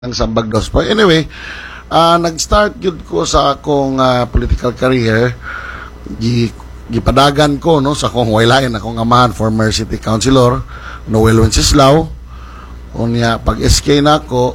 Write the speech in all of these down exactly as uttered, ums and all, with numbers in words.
ang Sambagdos po. Anyway, uh, nag-start yun ko sa akong uh, political career. Gi, gipadagan ko no sa akong waylain akong amahan, former city councilor Noel Wenceslao. Unya pag S K na ako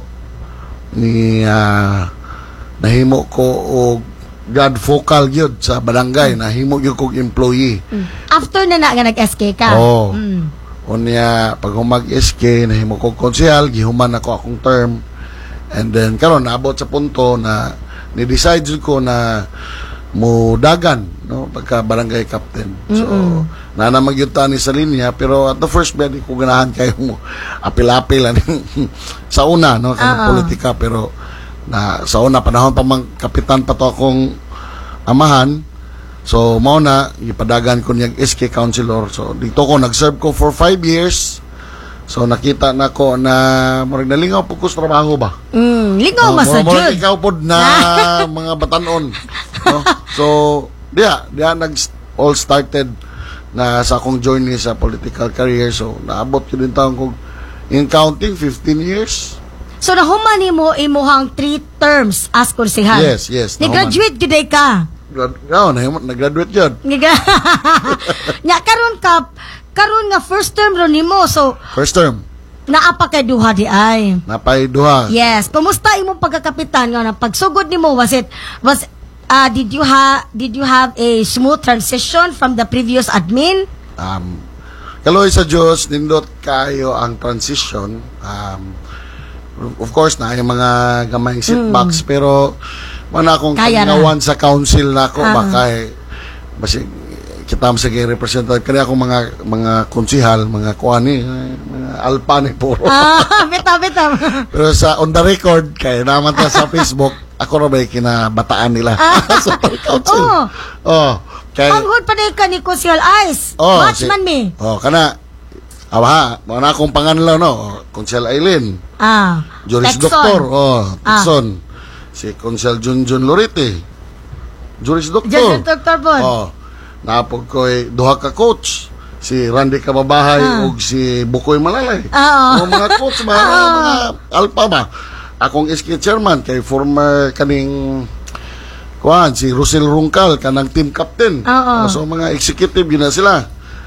ni uh, nahimo ko og God focal gyud sa barangay, mm. nahimo gyud kog employee. Mm. After na na nga nag-S K ka. Oh. Mm. Unya pag humag-S K nahimo kog konsehal, gihuman ako akong term. And then karon naabot sa punto na ni-decide ko na mo dagan no pagka barangay captain. So mm-hmm. na na magyuta ni sa linya, pero at the first bed ko ganahan kayo mo apil-apil sa una no kanang politika, pero na sa una panahon pa mang kapitan pa to akong amahan. So mao na ipadagan ko niyang S K councilor. So dito ko nag-serve ko for five years. So nakita na ko na murag nalingaw po ko sa trabaho ba? Mm, lingaw uh, masa jud. Murag ikaw pod na mga batanon. No? So, diya, diya nag all started na sa akong journey sa political career. So, naabot ko din taon ko in counting fifteen years. So, nahuman mo imuhang three terms as konsehal. Yes, yes. Ni-graduate gyud ka. Grad, no, nag-graduate yun. Nya karon ka karon nga first term ron nimo, so first term naa pa kay duha di ay napay duha. Yes, kumusta imong pagkakapitan nga pagsugod nimo? Was it was uh, did you have did you have a smooth transition from the previous admin? Um kaloy sa Dios nindot kayo ang transition. Um of course na yung mga gamayng setbacks, mm. pero mana akong kanawan sa council na ako, uh-huh. baka eh, basi kita sa kay representative kaya akong mga mga konsihal, mga kuani, mga alpani puro. Ah, bitaw bitaw. Pero sa on the record kay naman ta sa Facebook, ako ra bay kinabataan nila sa council. Oh. Oh, kay ang hod pa ka ni Konsihal Ice. Oh, Watchman si, me. Oh, kana awa, mo na akong panganlaw no, Konsihal Aileen. Ah. Juris Doctor, oh, Texon. Ah. Si Konsihal Junjun Lorete. Juris Doctor. Juris Doctor po. Oh. Napog ko'y duha ka coach, si Randy Kababahay ah. ug si Bukoy Malalay. Oo. O mga coach ba, mga alpa ba. Akong S K chairman kay former kaning kuan si Rosel Rungkal kanang team captain. Oo. So mga executive yun na sila.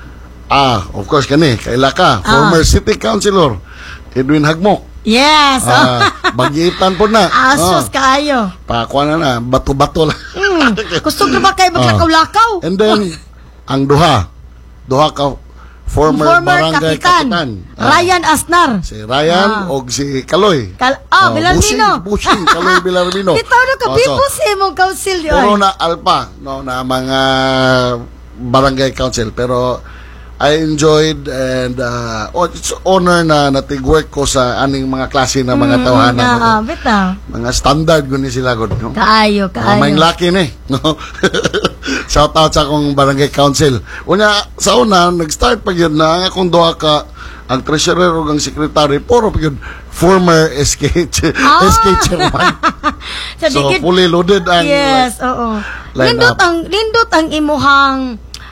Ah, of course kani kay Laka, former city councilor Edwin Hagmok. Yes. Ah, bagitan po na. Asos oh. Kaayo. Pakuha na na, bato-bato lang. Hmm. Gusto na ba kayo maglakaw-lakaw? And then, ang duha. Duha ka former, former barangay kapitan. kapitan. Ryan Asnar. Si Ryan ah. o si Kaloy. Kal ah, oh, Bilarmino. Busing, Kaloy Bilarmino. Bitaw na ka, oh, bibos so, mong council yun. Puro na alpa, no, na mga barangay council. Pero, I enjoyed and uh, oh, it's honor na natig-work ko sa aning mga klase na mga mm, tawanan. Uh, bitaw. Mga standard guni sila god, no? Kaayo, kaayo. Uh, may laki ni, no? Shout out sa akong barangay council. Una sa una nag-start pa gyud na ang akong duha ka ang treasurer ug ang secretary puro pa gyud former S K ah! S K chairman. so, so fully loaded ang yes, oo. Lindot ang lindot ang imuhang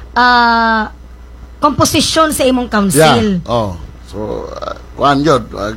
uh, komposisyon sa imong council. Yeah. Oh. So, uh, kuan yun. Uh,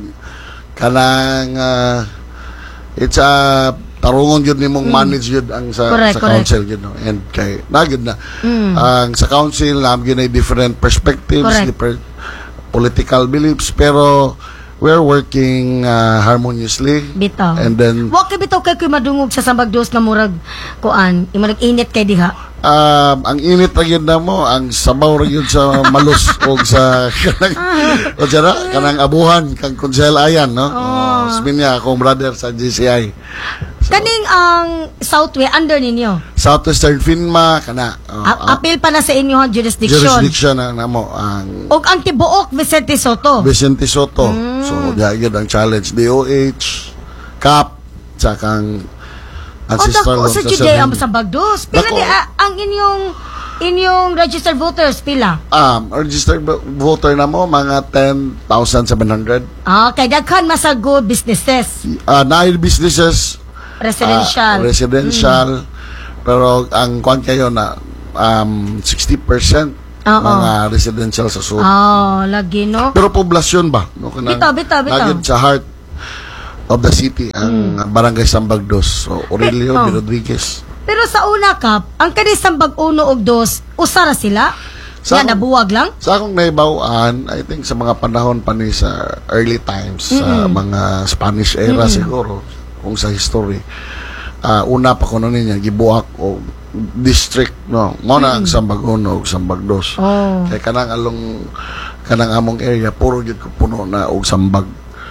kanang, uh, it's a uh, tarungon yun ni mong mm. manage yun ang sa, correct, sa council yun. No? And kay, na yun na. Mm. Ang sa council, namin yun ay different perspectives, correct. different political beliefs, pero we're working uh, harmoniously. Bitaw. And then, wakay bitaw kay kuy madungog sa Sambagdos nga murag, kuan, imarag init kay diha. Um, ang init ra gyud na mo, ang sabaw ra gyud sa malus o sa kanang o jara kanang abuhan kang Konsehal Ayan, no? Oh, sabi niya akong brother sa G C I. So, kaning ang Southway under ninyo. Southwestern Finma kana. Oh, A- appeal pa na sa inyong jurisdiction. Jurisdiction na namo ang og ang tibuok Vicente Soto. Vicente Soto. Mm. So diha gyud ang challenge D O H, C A P, sa kang ancestral law sa J D ang Sambagdos. Pila di uh, ang inyong inyong registered voters pila? Um, registered voter na mo mga ten thousand seven hundred. Ah, kay daghan masago businesses. Uh, nine businesses residential. Uh, residential. Mm. Pero ang kuan kayo na um sixty percent Oo. mga residential sa Subo. Oh, lagi no. Pero poblasyon ba? No, kanang, bitaw, bitaw, bitaw. Lagi sa heart of the city ang Barangay Sambagdos. So Aurelio Eh, oh. de Rodriguez. Pero sa una, Kap, ang kanisang bag-uno og dos, usara sila? Sa Nga, nabuwag lang? Sa akong naibawaan, I think sa mga panahon pa ni sa early times, sa mga Spanish era siguro, kung sa history, ah, una pa ko nun niya, gibuak o district, no? Muna ang Sambag-uno o Sambag-dos. Oh. Kaya kanang along, kanang among area, puro yun ko puno na og sambag.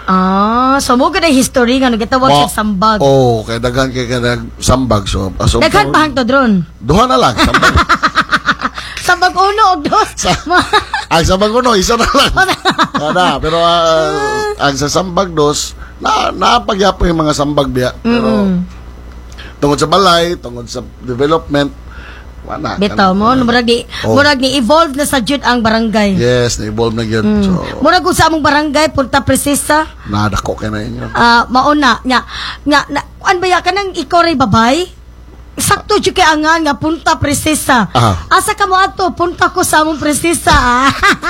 Ah, so mo ganda history nga nagitawag Wa- sa sambag. Oo, kaya daghan kay kanang sambag. So, aso, Daghan pa hangtod ron. duha na lang. Sambag. Sambag uno og dos. Sa- ang Sambag-uno, isa na lang. Kada, pero ah, ang sa Sambag-dos, na, napagyapo yung mga sambag biya. Pero, tungod sa balay, tungod sa development, wala. Bitaw mo, Kanang- murag ni Oh. murag ni evolve na sa jud ang barangay. Yes, na-evolve na yun. So, Murag kung sa among barangay Punta Princesa, nadako kayo na inyo. ah mauna nya nya na, an ba ya kanang ikaw ray babay? Sakto jud kay angan nga Punta Princesa. Aha. Asa ka mo adto? Punta ko sa among prinsesa.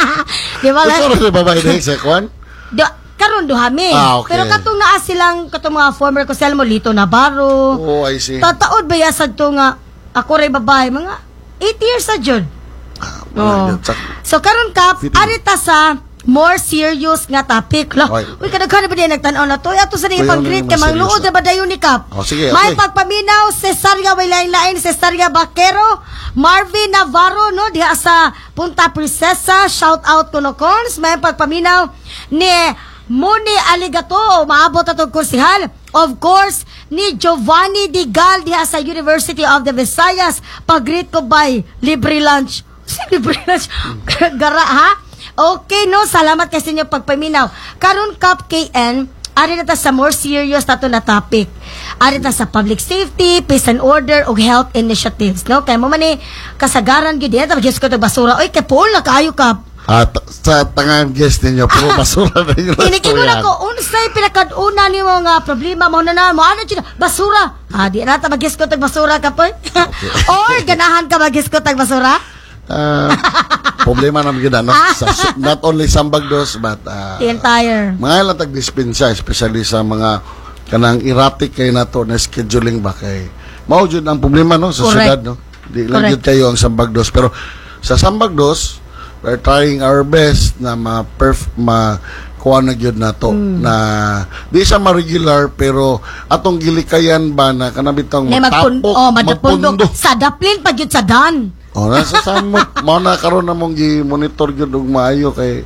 Di ba? Gusto rin babae na yung sekwan? Do, karon duha mi. Ah, okay. Pero katong naa silang katong mga former kusel mo Lito Navarro. Oh, I see. Tataod ba ya sad to nga ako ray babae mga eight years sa jud. Ah, Oh. wala yun. Sak- So karon Kap, Fitting. arita sa more serious nga topic. Lo, Okay. uy kadaghan ba din nagtan-aw na to? Ato sa Kuya, pang greet ano kay yung mas mangluod serious na ba dayon ni Kap? Oh, sige, May okay. pagpaminaw Cesaria way lain-lain Cesaria Baquero, Marvin Navarro no diha sa Punta Princesa. Shout out kuno Cons. May pagpaminaw ni Moni Aligato, maabot atong kursihal. Of course, ni Giovanni Digal diha sa University of the Visayas. Pag-greet ko by libre lunch. Si libre lunch? Gara ha? Okay no, salamat kasi inyo pagpaminaw. Karon Kap K N, ari na ta sa more serious na to na topic. Ari ta sa public safety, peace and order, ug health initiatives. No? Kaya mo man ni kasagaran gyud diha, tapos ko to basura. Oy, kay Paul na kaayo Kap. At sa tangang guest ninyo, puro basura na yung Inikinuna ko, unsay pinakaduna ni mo nga problema mo na na mo ano dyan, basura. Ah, di na ta magis ko tag basura ka po. Or ganahan ka magis ko tag basura? Ah, problema naman yun, ano? Sa, not only Sambagdos, but uh, The entire. mga ilang tag-dispensa, especially sa mga kanang erratic kayo na to na scheduling ba kay mao jud ang problema no sa Correct. syudad no. Di lang Correct. jud kayo ang Sambagdos, pero sa Sambagdos we're trying our best na ma perf ma kuha na gyud na to Hmm. na di siya ma-regular pero atong gilikayan ba na kanabitang Nay magpun matapok, oh, magpundok magpundo. sa daplin pag yun sa dan. Oh, nasa samot mo na karon na mong gi-monitor gyud og maayo kay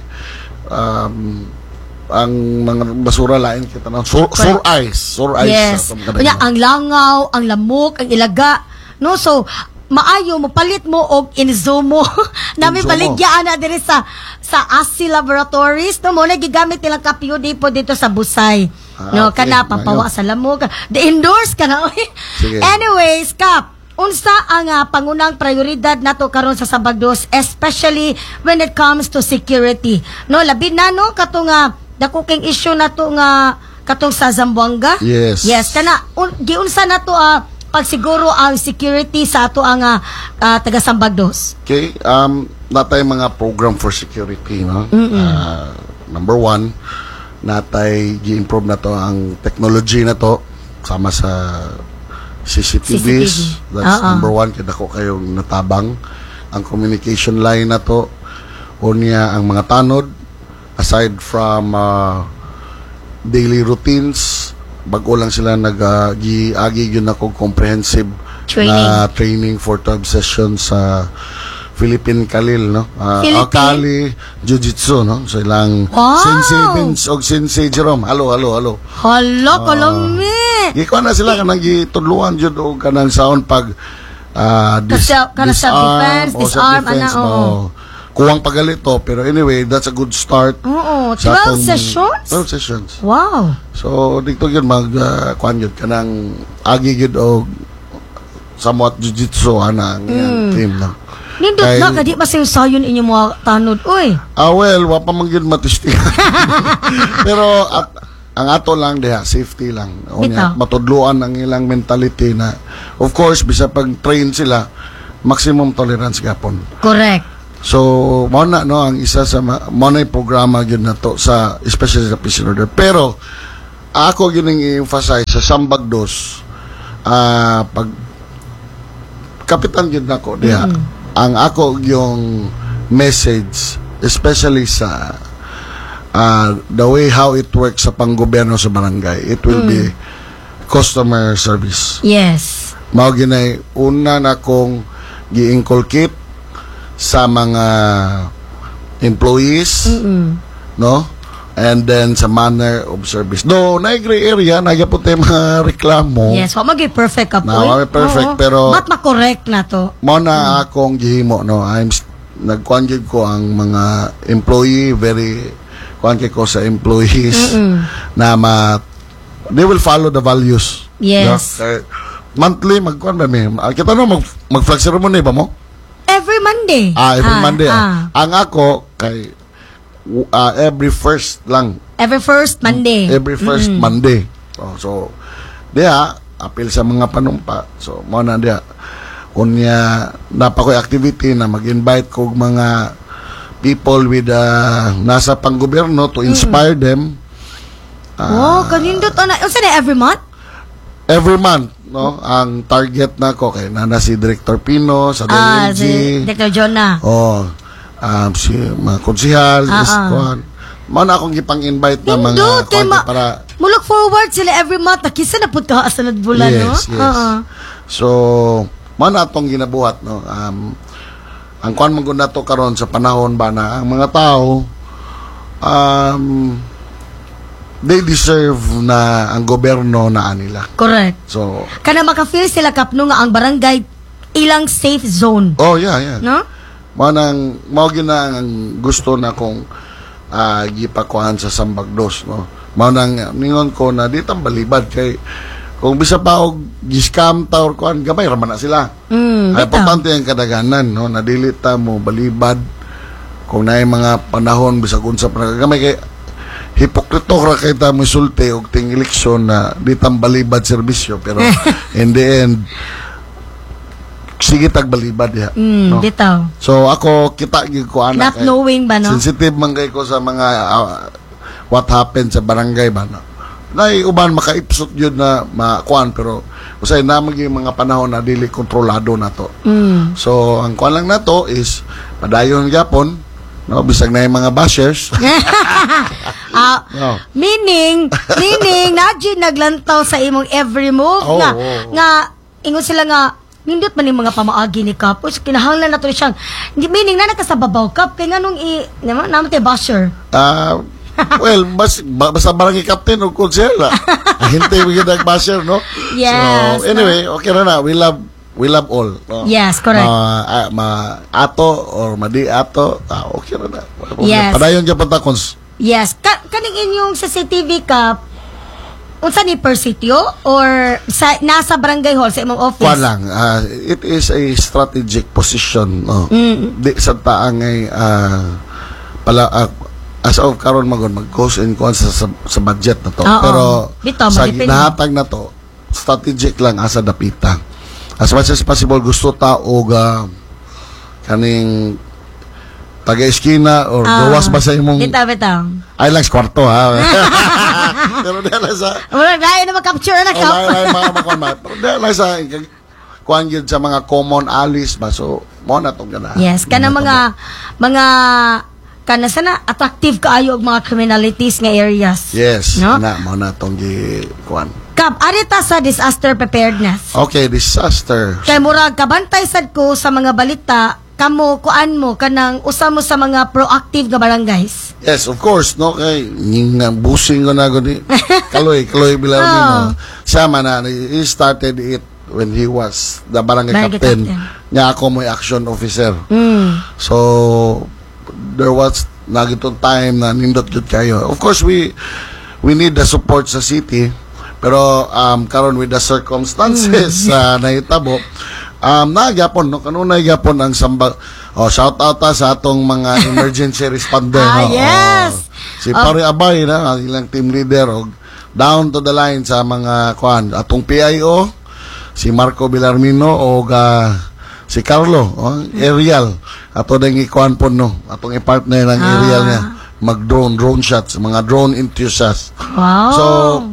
um, ang mga basura lain kita na sur, sur ice, sur ice. Yes. sa tong Kanya kanang- ang langaw, ang lamok, ang ilaga. No, so maayo mo palit mo og insumo. Nami Insumo. baligyan na diri sa sa A S I Laboratories no mo na gigamit nilang kapyo po dito sa Busay. Ah, no, okay. kana pampawa Maayo. sa lamok. The indoors kana. Sige. Anyways, Kap, unsa ang ah, pangunang prioridad nato karon sa Sambagdos, especially when it comes to security. No, labi na no katong nga dako king issue nato nga katong sa Zamboanga. Yes. Yes, kana un, giunsa nato ah, pagsiguro ang security sa ato ang ah, ah, taga Sambagdos. Okay, um natay mga program for security, no? Ah, number one, natay gi-improve na to ang technology na to sama sa C C T Vs. C C T V. That's Oo. number one, kaya dako kayong natabang. Ang communication line na to, unya ang mga tanod, aside from uh, daily routines, bago lang sila nag-agi yun ako comprehensive Training. na training for twelve sessions sa Philippine Kalil, no? Uh, Philippine? Kali Jiu-Jitsu, no? So ilang Wow! Sensei Vince o Sensei Jerome. Hello, hello, hello. Hala, kalami. Ikaw na sila kanang gitudluan jud og kanang sound pag uh, dis, Kasi- kana self-defense, o disarm, self-defense, ana, oo. mo. Kuwang pagalito, pero anyway, that's a good start. Oo, sa twelve atong- sessions? twelve sessions. Wow. So, dito yun mag, uh, kuhan yun, kanang agi yun o somewhat jiu-jitsu, ana, ang iyang team, no? Nindot Kay- na, kadi pa sayon inyo mga tanod. Uy, Ah, well, wa pa man yun matistihan. Pero, at, ang ato lang diha, safety lang. O Bitaw. niya, matudluan ang ilang mentality na, of course, bisa pag-train sila, maximum tolerance gapon. correct. So, mo na, no, ang isa sa, ma- mo na yung programa yun na to, sa, especially sa peace and order. Pero, ako gining i-emphasize sa Sambagdos, ah pag kapitan gyud nako diha, ang ako yung message, especially sa uh, the way how it works sa panggobyerno sa barangay, it will be customer service. Yes. Mao ginay una na kong gi-inculcate sa mga employees, Mm-mm. no? And then sa manner of service. No, na gray area, nagyapon tayo mga reklamo. Yes, wa magi perfect ka po. Na, wa may perfect, Oo. pero- mat ma-correct na to. Mao na akong gihimo, no? I'm s- nagkuanjud ko ang mga employee, very kuanjud ko sa employees na ma they will follow the values. Yes. No? Kaya monthly magkuan ba mi? Ah, kita no mag mag-flag ceremony ba mo? Every Monday. Ah, every Monday. ah. ah. Ang ako kay uh, every first lang. Every first Monday. Every first Monday. Oh, so, diya, appeal sa mga panumpa. So, mo na diya. Kunya, napakoy activity na mag-invite ko mga people with uh, nasa panggobyerno to inspire them. oh, kanindot ana. Unsa na every month? Every month, no? Ang target na ko kay nana si Director Pino sa Ah, D L G. si Doctor Jonah. Oh, um, si mga konsihal, Ah, yes, ah. kuhan. Mao na akong gipang-invite na mga Nindot, kay kuhan ma- para mo look forward sila every month. Nakisa na pud ka sa bulan, no? yes, yes. Oo. So, mao na atong ginabuhat, no. Um, ang kuan man gud nato karon sa panahon ba na ang mga tao um they deserve na ang gobyerno na nila. Correct. So, Kana maka-feel sila kapno nga ang barangay ilang safe zone, oh yeah, yeah. no? Mao nang mao gyud na ang gusto na kong ah gipakuhan sa Sambagdos, no. Mao nang ningon ko na di tambalibad kay kung bisa pa og gi-scam ta or kuan gamay ra man na sila. Mm, Ay bitaw. importante ang kadaganan, no, na dili ta mo balibad kung naay mga panahon bisag unsa pa gamay kay hipokrito ra kay ta misulti og ting eleksyon na di tambalibad serbisyo pero in the end sige tagbalibad ya. Mm, no? bitaw. So ako kita gyud ko ana Not knowing ba, no? sensitive man kay ko sa mga ah, what happened sa barangay ba no. Nay uban makaipsot gyud na makuan pero usay na maging mga panahon na dili kontrolado nato. Mm. So ang kuan lang nato is padayon gyapon no bisag na yung mga bashers. Ah, No. meaning, meaning, nadji naglantaw sa imong every move Oh, nga, oh. nga, ingon sila nga, nindot man yung mga pamaagi ni Kap. Uy, kinahanglan na to siyang, hindi, meaning na nakasababaw Kap, kaya nga nung i, naman, naman tayo basher. Ah, well, bas, ba, basta barangay captain o konsel. Hintay mo yung basher, no? Yes, So, anyway, okay na na. We love, we love all. No? Yes, correct. Ma, ah, ma ato or madi ato, ah, okay na na. Yes. Padayon dyan patakons. Yes, ka, kaning inyong C C T V Kap, unsa ni per sitio or sa, nasa barangay hall sa imong office? Kuan lang, ah, it is a strategic position. No? Mm. Di sa taang ay ah, pala, ah, as of karon magon mag-goes in kuan sa, sa, sa budget na to. Oo. Pero Bitaw, sa madepende. ginahatag na to, strategic lang asa dapita. As much as possible gusto ta og ah, kaning taga-eskina or Ah, gawas ba sa imong Bitaw, bitaw. ay lang sa kwarto ha. Pero dala sa Wala, dahil na mag-capture na oh, Kap. lay, lay, mga makuan ma. Pero dala sa kuan gyud sa mga common alleys ba so mo na tong gana. Yes, kana mga mga kana sana attractive kaayo og mga criminalities nga areas. Yes, No? na mo na tong gi kuan. Kap, arita sa disaster preparedness. Okay, disaster. Kay murag kabantay sad ko sa mga balita, kamo kuan mo kanang usa mo sa mga proactive nga barangays. Yes, of course, no kay ning nga busing ko na gud Kaloy, Kaloy Bilaw Oh. no. Siya man na he started it when he was the barangay Barangay captain. captain. Nga ako mo action officer. Mm. So there was nagitong time na nindot jud kayo. Of course we we need the support sa city pero um karon with the circumstances sa nahitabo um nagyapon no kanunay gyapon ang samba oh shout out ta sa atong mga emergency responder Ah, no? yes. Oh, si Pare Abay na ang ilang team leader og down to the line sa mga kuan atong P I O si Marco Villarmino og ah, si Carlo oh, aerial ato ding ikuan po no atong i-partner ng Ah. aerial niya mag drone drone shots mga drone enthusiasts Wow. so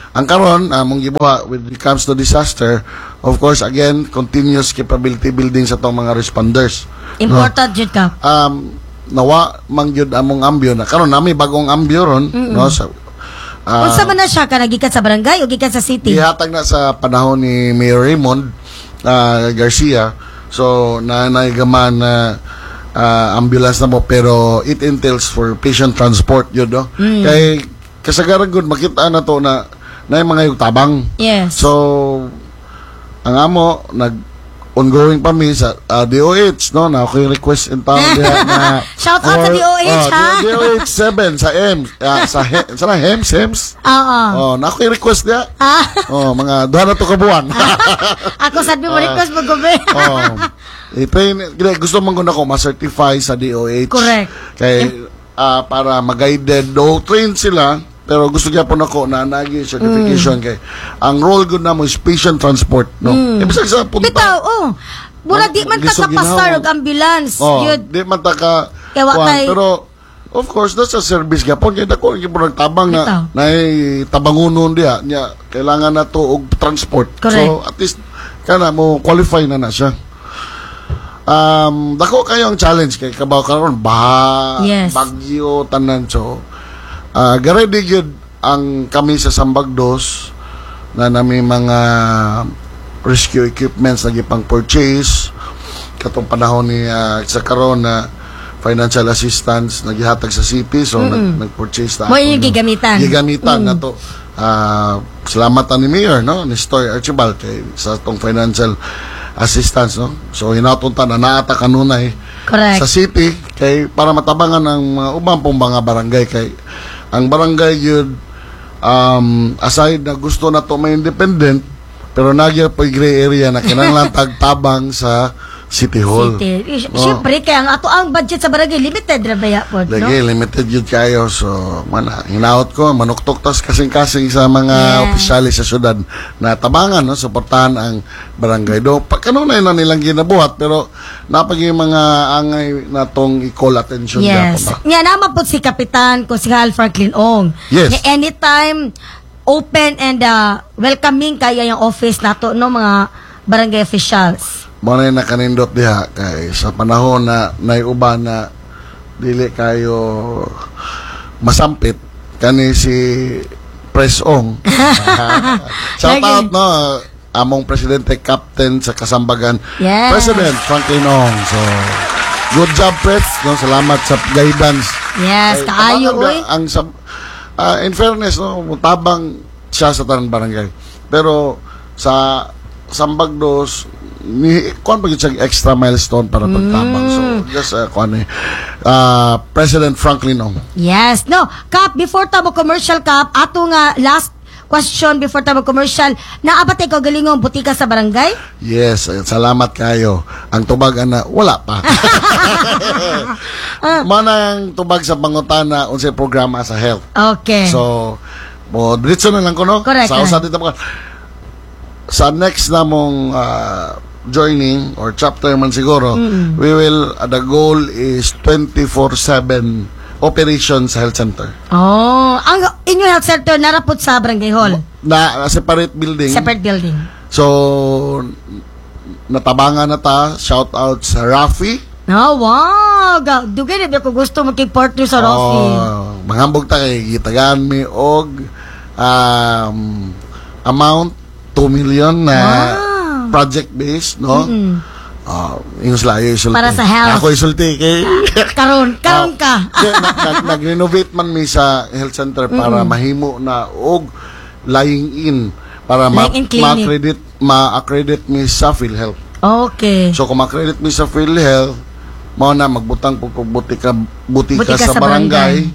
ang karon among gibuha when it comes to disaster, of course again continuous capability building sa tong mga responders. Important jud ka. Um nawa mang gyud among ambyo na karon nami bagong ambyo ron no sa uh, Unsa man na siya ka nagikan sa barangay o gikan sa city? gihatag na sa panahon ni Mayor Raymond uh, Garcia. So na naigaman na uh, ambulance na mo pero it entails for patient transport yun no. Mm. Kay kasagaran gud makita na to na na yung mga tabang. Yes. So ang amo nag ongoing pa mi sa uh, D O H no na ako yung request in town diha na Shout out sa D O H, oh, ha? D O H seven sa M uh, sa he, sa Hems Hems. Oo. Oh, na ako yung request diha. Ah. Oh, mga duha na to ka buwan. Ako sabi mo request mo gobe. Oh. I-train, gusto mong guna ko ma-certify sa D O H. Correct. Kay uh, para mag-guided do train sila pero gusto niya po nako na nagi certification mm. kay ang role gud na mo is patient transport no. Mm. Ibig sa punta. Bitaw, oh. Mura di man ta kapasar og ambulance. Oh, Yun. di man ta ka Kaya wa kuwan, kay- pero of course that's a service gapon kay dako gyud mo tabang Bitaw. na nay tabangunon diha nya kailangan na to og transport. Correct. So at least kana mo qualify na na siya. Um, dako kayo ang challenge kay kabaw karon baha, Yes. bagyo tanan so. Uh, garedy gyud ang kami sa Sambagdos na nami mga rescue equipments na gipang purchase katong panahon ni uh, sa karon na financial assistance nagihatag sa city so nag, nag-purchase ta Mo yung gigamitan. gigamitan na to. Uh, salamat ni Mayor no ni Stoy Archibald kay sa tong financial assistance no. So hinatunta na naata kanunay Correct. sa city kay para matabangan ang mga ubang pong mga barangay kay ang barangay yun um, aside na gusto na to may independent pero nagya po gray area na kinahanglan tagtabang sa City Hall. City. Oh. Siyempre, kaya ang ato ang budget sa barangay, limited ra baya po, no? Lagi, limited yun kayo. So, mana, hinaot ko, manuktok tas kasing-kasing sa mga Yes. opisyalis sa syudad na tabangan, no, suportahan ang barangay. Do, pagkanunay na nilang ginabuhat, pero napag yung mga angay na tong i-call attention. Yes. Dapat, Nga naman po si Kapitan Konsehal Franklin Ong. Yes. Nga anytime open and uh, welcoming kaya yung office nato no mga barangay officials. Muna na kanindot diha kay sa panahon na naiuban na dili kayo masampit kani si Pres Ong. Shout Lagi. out no among presidente captain sa Kasambagan. Yes. President Franklin Ong. So good job Pres no salamat sa guidance. Yes, Kay kaayo tabangan oy. na ang sab- ah, in fairness no mutabang siya sa tanang barangay. Pero sa Sambagdos ni kuan pa gyud siya extra milestone para pagtabang. So just uh, kuan eh uh, President Franklin Ong. Yes. No, Kap, before tamo commercial, Kap, ato nga last question before tamo commercial, naabot ikaw galingong butika sa barangay? Yes, eh, salamat kayo. Ang tubag ana wala pa. Manang tubag sa pangutana unsay programa sa health. Okay. So mo diretso na lang ko no. Correct, Sa correct. usa dito pa sa next namong uh, joining or chapter man siguro, we will uh, the goal is twenty-four seven operation sa health center. Oh, ang inyo health center narapot sa barangay hall. Na uh, separate building. Separate building. So natabangan na ta, shout out sa Rafi. Oh, wow. Ga- Dugay na ko gusto makipart sa Rafi. Oh, manghambog ta kay gitagaan mi og um, amount two million na Wow. project based, no? Mm. Ah, yung slayo isulti. Para sa health. Ako isulti kay Karon, karon ka. Kaya nag- nag- nag-renovate man mi sa health center para mahimo na og lying in para ma- Lying in clinic. ma-accredit ma-accredit mi sa PhilHealth. Okay. So kung ma-accredit mi sa PhilHealth, mao na magbutang pug pug butika butika, Butika sa, sa barangay.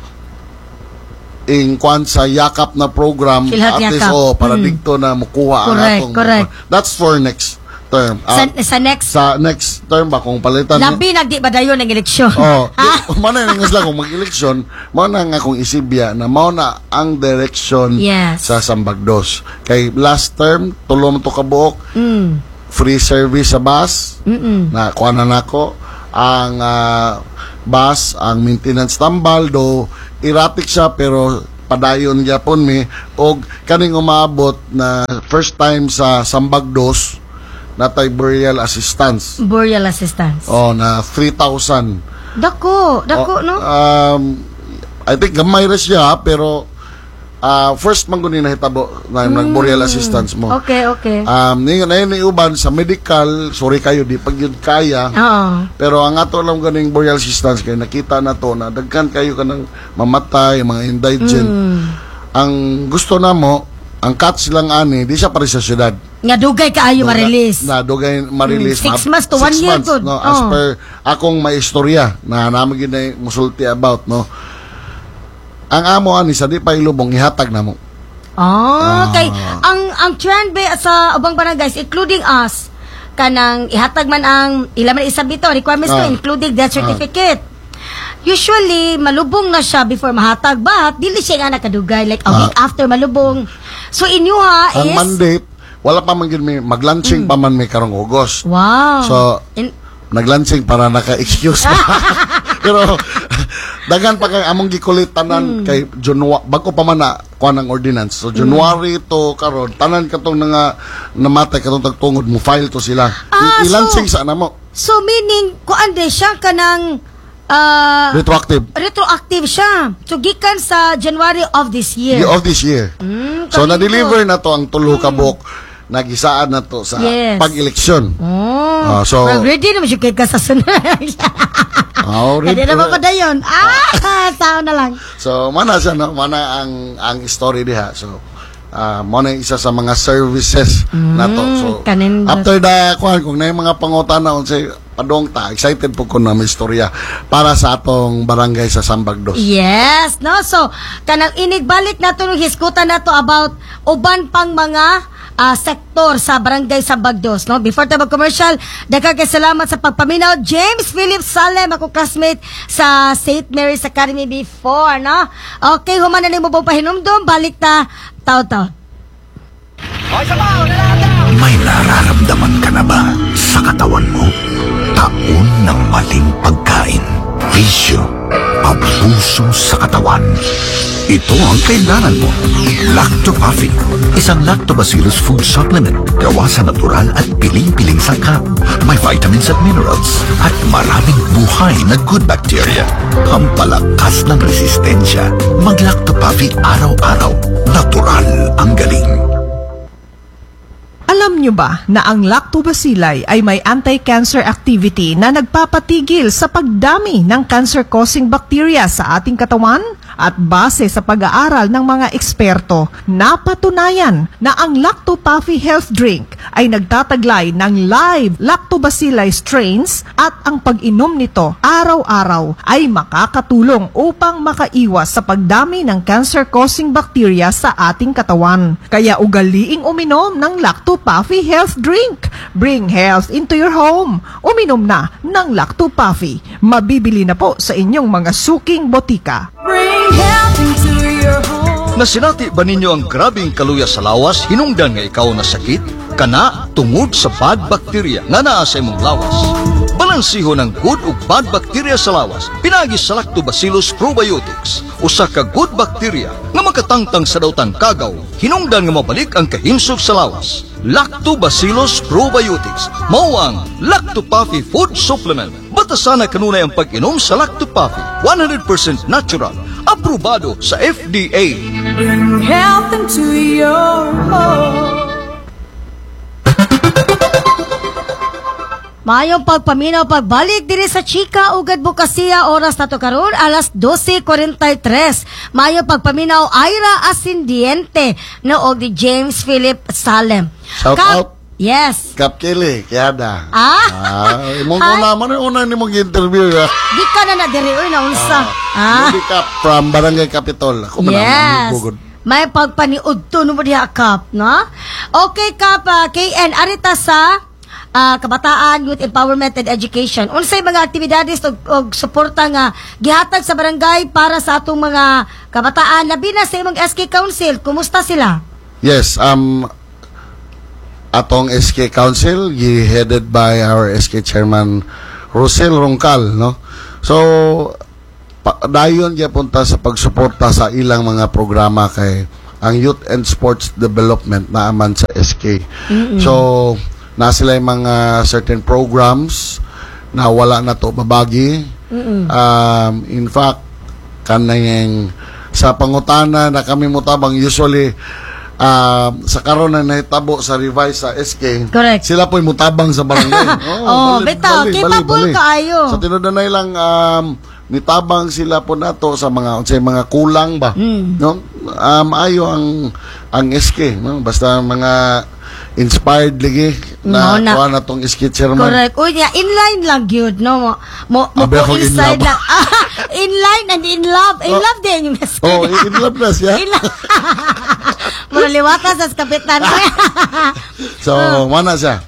In kwan sa yakap na program PhilHealth at least Yakap. oh para Mm. dito na mukuha ang Correct, atong correct. that's for next term. Sa, Ah, sa next, sa next term ba kung palitan ni- labi nagdi ba dayon ng eleksyon? Oh, Ah, di, mana nang isla kung mag-eleksyon, mao na nga kung isibya na mao na ang direction Yes. sa Sambagdos. Kay last term tulong to kabuok, mm, free service sa bus mm, na kuha na nako ang ah, bus, ang maintenance tambal do erratic siya pero padayon gyapon mi og kaning umabot na first time sa Sambagdos natay burial assistance. Burial assistance. Oh, na three thousand. Dako, dako, Oh, no? Um, I think gamay ra siya, pero uh, first man guni nahitabo na mm. nag-burial assistance mo. Okay, okay. Um, ni na ni uban sa medical, sorry kayo di pag yun kaya. Oo. Pero ang ato lang ganing burial assistance kay nakita na to na dagkan kayo kanang mamatay, mga indigent. Mm. Ang gusto namo, ang cut silang ani, di siya pare sa syudad. Nga dugay kaayo ma-release. Na dugay ma-release. Mm, six na, months to six one year months, good. no, as Oh. per akong may istorya na namin ginay musulti about, no. Ang amo ani sa di pa ilubong ihatag namo. Oh, kay ang ang trend ba sa ubang barangays including us kanang ihatag man ang ila man isa bito requirements Ah. to including death certificate. Usually malubong na siya before mahatag but dili siya nga nakadugay like a week after malubong. So inyo ha Ang is mandate wala pa man gid may maglaunching pa man may karong August. wow. So In, naglansing para naka-excuse pa. Pero dagan pa kay among gikulit tanan kay January bago pa man na kuha ng ordinance. So January to karon tanan katong nga namatay katong tagtungod mo file to sila. Ah, I- ilansing so- sa namo. so meaning kuan de siya kanang ah, Retroactive. retroactive siya. So gikan sa January of this year. Year of this year. Mm, So kalingo. na-deliver na to ang tulo ka buok nagisaan na to sa Yes. pag-eleksyon. Oh. Ah, so- well, ready naman siya kay kasasunod. Oh, Hindi na ba pa dayon? Ah, tao na lang. So, mana siya, no? Mana ang ang story diha. So, uh, mo na isa sa mga services na to. So, kanin- after the, kuhan, kung na yung mga pangutana, unsay padong ta, excited po ko na may istorya para sa atong barangay sa Sambagdos. Yes, no? So, kanang inigbalik na to, hiskutan na to about uban pang mga ah, sektor sa barangay Sambagdos, no? Before tayo mag-commercial, daghang kay salamat sa pagpaminaw. James Philip Salem, ako classmate sa Saint Mary's Academy before, no? Okay, human na mo pong pahinumdum, balik ta, taw-taw. May nararamdaman ka na ba sa katawan mo? Taon ng maling pagkain, bisyo, abuso sa katawan. Ito ang kailangan mo. Lactopafi, isang lactobacillus food supplement gawa sa natural at piling-piling sangkap. May vitamins at minerals at maraming buhay na good bacteria. Pampalakas ng resistensya. Mag-Lactopafi araw-araw. Natural ang galing. Alam nyo ba na ang lactobacilli ay may anti-cancer activity na nagpapatigil sa pagdami ng cancer-causing bacteria sa ating katawan? At base sa pag-aaral ng mga eksperto, napatunayan na ang Lactopafi Health Drink ay nagtataglay ng live lactobacilli strains at ang pag-inom nito araw-araw ay makakatulong upang makaiwas sa pagdami ng cancer-causing bacteria sa ating katawan. Kaya ugaliing uminom ng Lactopafi Health Drink. Bring health into your home. Uminom na ng Lactopafi. Mabibili na po sa inyong mga suking botika. Nasinati ba ninyo ang grabing kaluya sa lawas hinungdan nga ikaw na sakit? Kana tungod sa bad bacteria nga naa sa imong lawas. Balansiho ng good ug bad bacteria sa lawas pinagi sa Lactobacillus probiotics, usa ka good bacteria nga makatangtang sa dawtang kagaw hinungdan nga mabalik ang kahimsog sa lawas. Lactobacillus probiotics mao ang Lactopafi food supplement. Batasan na kanunay ang pag-inom sa Lactopafi, one hundred percent natural, aprobado sa F D A. Bring health into your home. Mayong pagpaminaw pagbalik diri sa Chika ugad Bukasiya oras nato karon alas twelve forty-three. Mayong pagpaminaw Ira Ascendiente noog ni James Philip Salem. Shout Kap- out. Yes. Kap Kili, Kiada. Ah? Ah, imong Ay. una man una ni mong interview ya. Di ka na na diri oy na unsa. Ah. Kap from Barangay Capitol. Ako man Yes. ang bugod. May pagpaniud to no mo diha Kap, no? Okay Kap, uh, K N arita sa ah, kabataan, youth empowerment and education. Unsay mga aktibidades og, og suporta nga gihatag sa barangay para sa atong mga kabataan labi na sa imong S K Council. Kumusta sila? Yes, um atong S K Council gi headed by our S K Chairman Rosel Roncal, no. So pa, dayon gyud punta sa pagsuporta sa ilang mga programa kay ang Youth and Sports Development naaman sa S K. Mm-mm. So na sila yung mga certain programs na wala na to babagi. Um, in fact, kanayang sa pangutana na kami mutabang usually uh, sa karon na nahitabo sa revise sa S K. Correct. Sila po'y mutabang sa barangay. Oh, bitaw, capable kaayo. Sa tinuod na ilang um, nitabang sila po nato sa mga sa mga kulang ba. Mm. No? Um, ayo ang ang S K, no? Basta mga inspired lagi na No, na- kuha na tong S K chairman. Correct. Uy, yeah, inline lang yun, no? Mo, mo, mo Abi, po ako in inside love. lang. Ah, inline and in love. In Oh. love din yung S K. Oh, in love na siya. In love. Mura liwata sa kapitan. So, mana siya.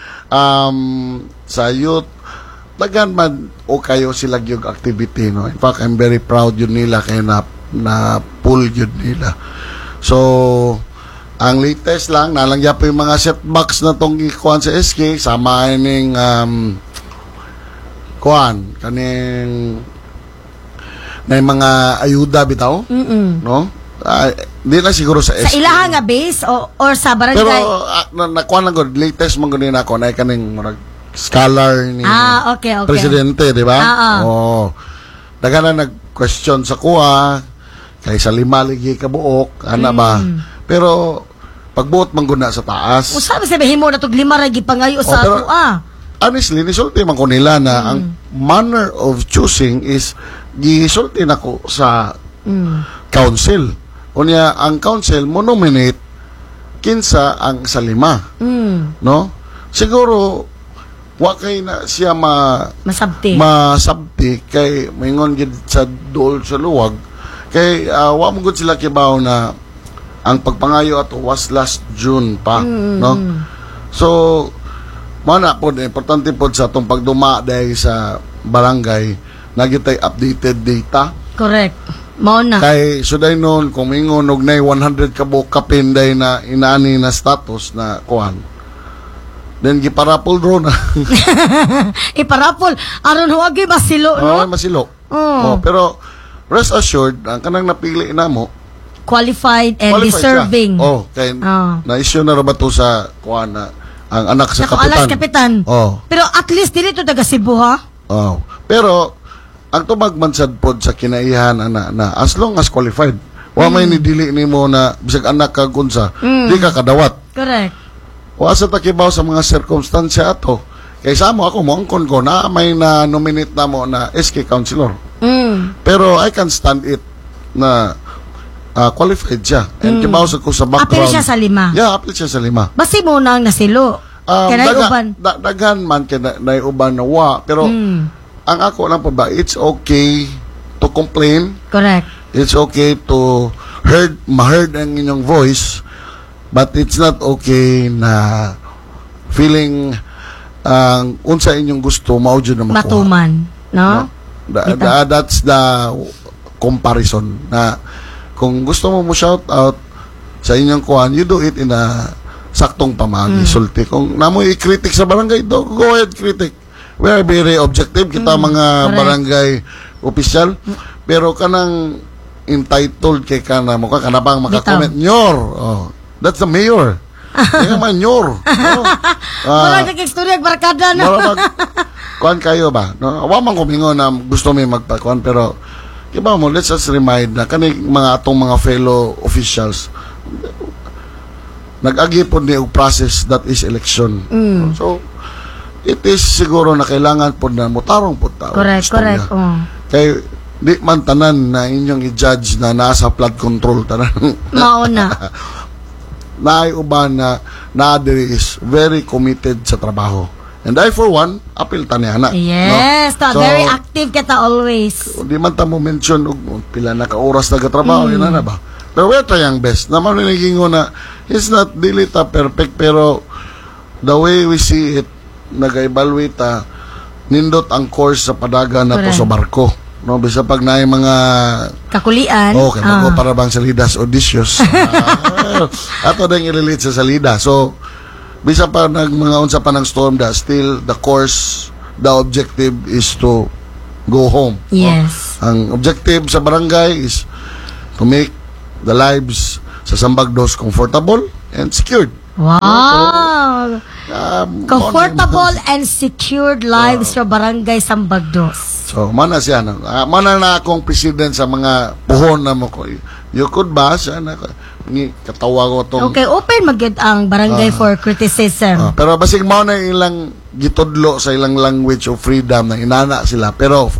Um, sa youth, tagan man o kayo sila yung activity, no? In fact, I'm very proud yun nila kaya na, na pull yun nila. So, ang latest lang, nalangya po yung mga setbacks na tong ikuan sa S K, sama ning um, kuan, kaning na yung mga ayuda bitaw, Mm-mm. no? Ah, di na siguro sa S K. Sa ilaha nga base o, or sa barangay? Pero uh, na, nakuha lang ko, latest mong ganun ako, na kaning murag scholar ni Ah, okay, okay. presidente, di ba? Ah, ah. Oo. Daga na nag-question sa kuha, kay sa lima ligi kabuok, ana ba? Mm. Pero, pagbuot man guna sa taas. O sabi sabihin mo na itong lima ragi pangayo sa pero- ato, ah. Honestly, nisulti man ko nila na Mm. ang manner of choosing is gisulti na ko sa Mm. council. Unya, ang council mo nominate kinsa ang sa lima. Mm. No? Siguro, wa kay na siya ma Masabti. masabti kay maingon gid sa dool sa luwag kay uh, wa mo gud sila kibaw na ang pagpangayo ato was last June pa, no? So, mana po importante po sa atong pagduma dahil sa barangay nagitay updated data Correct. Mao na. kay suday noon kung mingon og nay one hundred ka buok kapinday na inaani na status na kuan. Then giparapol draw na. Iparapol. Aron huwag yung masilo, Oh, no? masilo. Oh. Oh, pero rest assured, ang kanang napili na mo, Qualified and qualified deserving. siya. Oh, kay Oh. na-issue na rabato sa kuan na ang anak sa Naku, kapitan. alas kapitan. Oh. Pero at least dili to taga Cebu, ha? Oh. Pero ang tumagmansad pod sa kinaihan ana na as long as qualified. Wa may Mm. nidili nimo na bisag anak ka kunsa, di ka kadawat. Correct. Wa sa takibaw sa mga circumstansya ato. Kay sa mo ako mo angkon ko na may na nominate na mo na S K councilor. Mm. Pero I can stand it na ah, qualified siya. And kibaw sa ko sa Apil background. siya sa lima. Yeah, apil siya sa lima. Basi mo na ang nasilo. Um, Kaya daga- uban. da- daghan man kay na, na uban na wa. Pero Mm. ang ako lang po ba, it's okay to complain. Correct. It's okay to heard, ma-heard ang inyong voice. But it's not okay na feeling ang unsa inyong gusto maudyo na makuha. Matuman. No? Da- Ito. da- that's the comparison na kung gusto mo mo shout out sa inyong kuhan, you do it in a saktong pamagi, sulti. Kung namo i-critic sa barangay, do, go ahead critic. We are very objective, kita mga correct. barangay official, pero kanang entitled kay kana mo ka kana bang makakomment nyor. Oh, that's the mayor. Kaya man nyor. No? Wala nag-istorya barkada na. Mara mag kuan kayo ba? No, wa man ko mingon na gusto mi magpakuan pero kiba mo let's just remind na kani mga atong mga fellow officials nag-agi po ni og process that is election. Mm. So it is siguro na kailangan po na mutarong po tao. Correct, istorya. correct. Oh. Kay di man tanan na inyong i-judge na nasa flood control tanan. Mauna. Naay uban na na diri is very committed sa trabaho. And I for one, apil ta niya na. Yes, no? ta, very active kita always. Di man ta mo mention og pila na ka oras nagatrabaho, mm. yun na ba? Pero we're trying best. Naman naging na it's not dili ta perfect pero the way we see it nag-evaluate ta nindot ang course sa padagan na to Correct. sa barko. No, bisa pag naay mga Kakulian. oh, kaya ah. ko para bang salidas auditions. uh, ato dang i-relate sa salida. So, bisa pa nag mga unsa pa ng storm da still the course, the objective is to go home. Yes. Ang objective sa barangay is to make the lives sa Sambagdos comfortable and secured. Wow! Um, Comfortable and secured lives sa Barangay Sambagdos. So, mana siya. No? Uh, mana na akong president sa mga puhon na mo ko. You could ba siya na ni katawa ko tong Okay, open magyud ang barangay for criticism. Ah, pero basig mao na ilang gitudlo sa ilang language of freedom na inana sila. Pero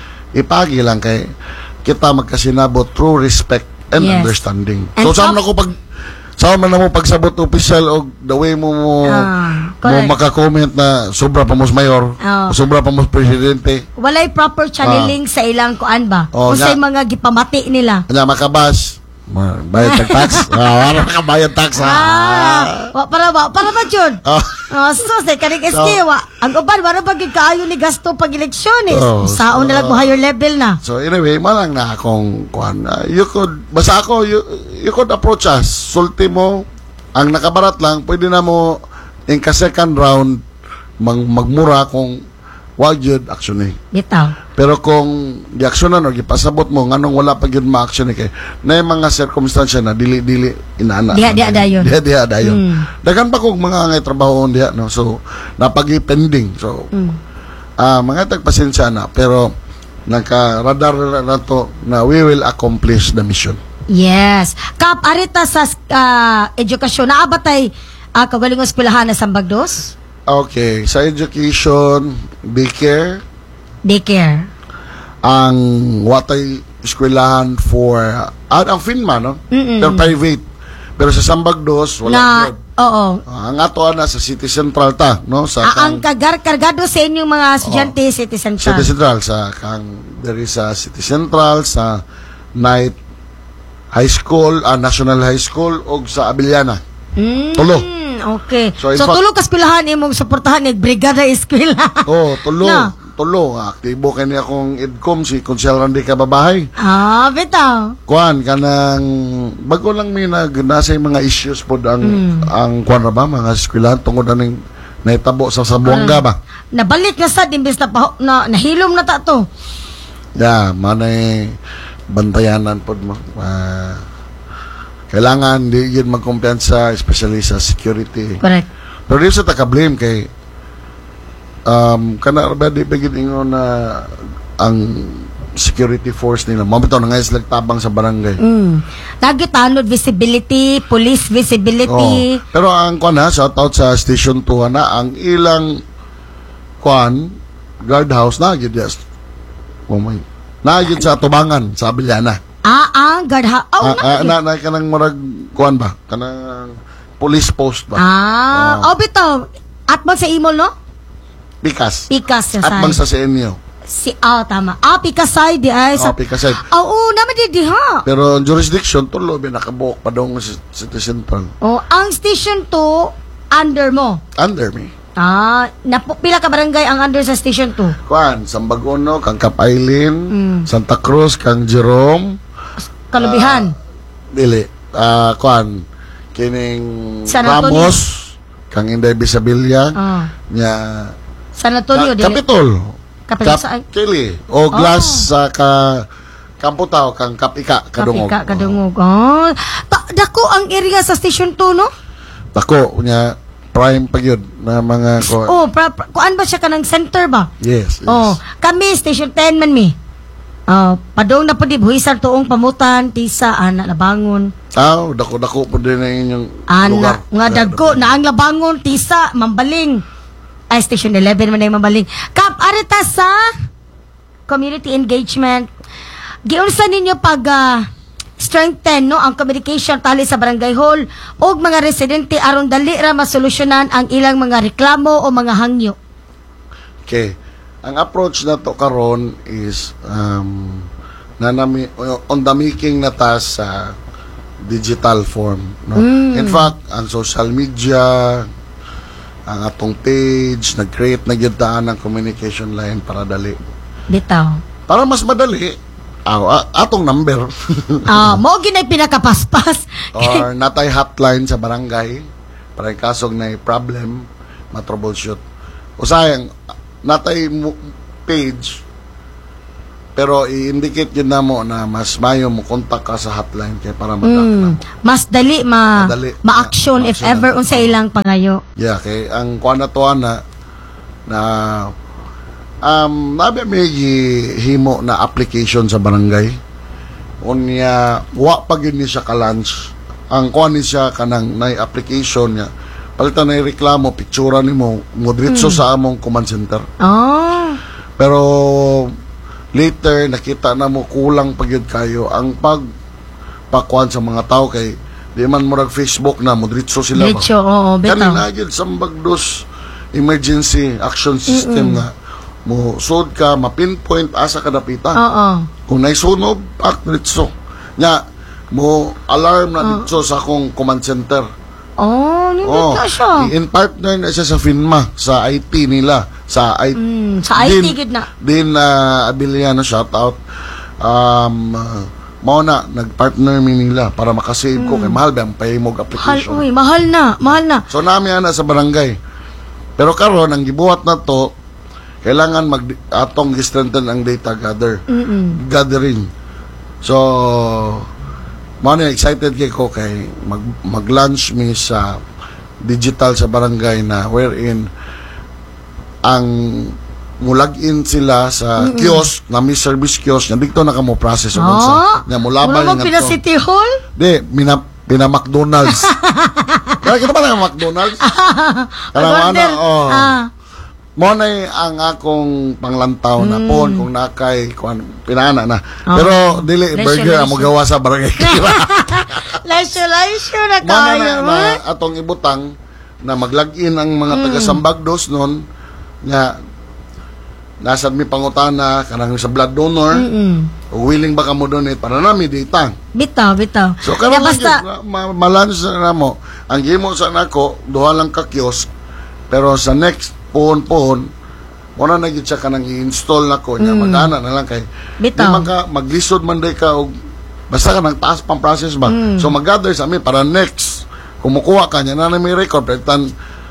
ipagi lang kay kita magkasinabot through respect and Yes. understanding. And So saan of- na ko pag saan man na mo pagsabot official o the way mo mo, Ah, mo correct. maka-comment na sobra pa mos mayor, Oh. sobra pa mos presidente. Walay proper channeling sa ilang kuan ba? Oh, Kung sa nga. mga gipamati nila. Kanya makabas, ma- bayad tag tax. Ah, wala ka bayad tax. Ah, Ah. wa para ba para ba jud? Ah. Oh, so say kaning S K So- wa. Ang uban wala ba gid kaayo ni gasto pag eleksyon eh. Oh, Saon na lang mo higher level na. So anyway, malang na akong kuan. Uh, you could basta ako you, you could approach us. Sulti mo ang nakabarat lang, pwede na mo in ka second round mag, magmura kung wag yun action eh. Bitaw. Pero kung gi-actionan o gipasabot mo nganong wala pa gyud ma-action eh kay na yung mga circumstansya na dili-dili inaana. Diha- diha dayon. Diha diha dayon. Mm. Dagan pa kog mga ngay trabaho diha no. So napagi pending. So Mm. ah mga tagpasensya na pero naka-radar na to na we will accomplish the mission. Yes. Kap arita sa ah, edukasyon na abatay uh, kagalingong eskwelahan na Sambagdos? Okay, sa education, daycare, Daycare. ang watay eskwelahan for ah, ang FINMA no? Mm-mm. Pero private. Pero sa Sambagdos wala Na yun. oo. Ah, ang ato na sa City Central ta, no? Sa Ah, ang kang kagar kargado sa inyong mga estudyante City Central. City Central sa kang diri sa City Central sa Night High School, ah, National High School ug sa Abiliana. Mm, Tulo. Okay. So, So, in fact- tulo ka eskwelahan imong suportahan ng brigada eskwela. Oh, tulo. Na. Tulo. Aktibo kay ni akong EDCOM si Consel Randy Kababahay. Ah, bitaw. Kuan kanang bago lang may nag nasa mga issues pod ang Mm. ang kuan ra ba mga eskwelahan tungod aning nahitabo sa Sabuanga ba. Nabalik na sad imbes na, paho- na nahilom na ta to. Yeah, manay bantayanan pod mo. Ah, kailangan di yun magkumpiyansa especially sa security. Correct. Pero di sa taka-blame kay um, kana ba di bigid ingon na ang security force nila. Mabitaw na nga sila tabang sa barangay. Mm. Nagitanod visibility, police visibility. Oh. Pero ang kuan ha, shout out sa Station two na ang ilang kuan guardhouse na gid yes. Oh my. Na gid sa Tubangan sa Abiliana. Ah, ang guard ha. Oh, Ah, ah, na. na, na kanang murag kuan ba? Kanang police post ba? Ah, Oh. oh, bitaw. Atbang sa imol, no? Pikas. Pikas sa At bang side. sa C N U. Si, ah, tama. Ah, Pikas side, di ay. Oh, Sa, Pikas side. ah, oo, naman di di ha. Pero ang jurisdiction tulo bin nakabuok pa daw sa City Central. Oh, ang Station two, under mo. Under me. Ah, napo, pila ka barangay ang under sa Station two? Kuan, Sambagono, kang Kapailin, Mm. Santa Cruz, kang Jerome, Kalubihan. dili. Ah, kuan, kining San Antonio. Ramos, kang Inday Bisabilia, Ah. nya San Antonio, Ka- di. Capitol. Capitol Cap sa- Kili. O glass sa ka Kamputaw, kang Kapika, Kadungog. Kapika, kadungog. Oh. Ta- dako ang area sa Station two, no? Dako, nya prime pagyud na mga ko. Oh, pra, pra, kuan ba siya ka ng center ba? Yes, yes. Oh, kami Station ten man mi. Oh, padong na po di buhisan tuong pamutan, tisa, ana labangon. Aw, dako-dako po din ang inyong lugar. Ana, nga dagko na ang labangon, tisa, mambaling. Ay, Station eleven man ay mambaling. Kap, arita sa community engagement. Giunsa ninyo pag ah, strengthen no ang communication tali sa barangay hall og mga residente aron dali ra masolusyonan ang ilang mga reklamo o mga hangyo. Okay. Ang approach na to karon is um, na nami, on the making na ta sa digital form. No? In fact, ang social media, ang atong page, nag-create na gyud taan ng communication line para dali. Bitaw. Para mas madali, aw, a- atong number. Ah, mo ginay pinakapaspas. Or natay hotline sa barangay para yung kasog na problem, matroubleshoot. O sayang, natay mo- page pero i-indicate yun na mo na mas mayo mo kontak ka sa hotline kay para madak na Mm. mo. Mas dali ma Madali. ma-action if Ma-action ever na. unsa ilang pangayo. Yeah, kay ang kuan na to na na um nabi may himo na application sa barangay. Unya wa pa gyud ni siya ka lunch. Ang kuan ni siya kanang nay application niya. Palitan na reklamo, pictura nimo mo diretso sa among command center. Oh. Pero later nakita na mo kulang pa gyud kayo ang pag pakuan sa mga tao kay di man murag Facebook na mo diretso sila ba. Diretso, oo, bitaw. Kanina gyud sa Bagdos emergency action system nga mo sud ka ma-pinpoint asa ka dapitan. Oo. Kung naisunog pak diretso nya mo alarm na dito sa akong command center. Oh, hindi Oh, ka siya. in partner na siya sa FINMA sa I T nila sa I T. Mm, sa I T Din- gid na. Din na uh, Abiliano shout out. Um uh, mao na nagpartner mi nila para makasave ko kay mahal ba ang pahimog Mahal, application. uy, mahal na, mahal na. So nami ana sa barangay. Pero karon ang gibuhat na to kailangan mag atong gi-strengthen ang data gather. Mm-mm. Gathering. So mao na excited kay ko kay mag mag-launch mi sa digital sa barangay na wherein ang mulagin sila sa kiosk na may service kiosk na dito na kamo process og Oh, unsa na mulabay wala mo nga pina to. City Hall? Di, mina, pina McDonald's. Kaya kita ba na McDonald's? Kanang Order. ano, oh. Ah. Mo na ang akong panglantaw na pon kung nakay kuan pinana na. Oh. Pero dili Lesyo, burger ang lesyo. magawa sa barangay Kira. Laisyo-laisyo na Mo na, kayo. na, na ha? atong ibutang na mag-login ang mga taga Sambagdos noon nga nasa mi pangutana kanang sa blood donor Mm-mm. willing ba ka mo donate para nami data. Bitaw, bitaw. So Kaya karon basta, basta ma malans na mo ang gimo sa nako duha lang ka kiosk pero sa next pohon-pohon wala na gyud siya kanang i-install nako nya magana na lang kay Bitaw. di man ka maglisod man day ka og basta ka nang taas pang process ba. So mag-gather sa amin para next kumukuha ka nya na na may record tan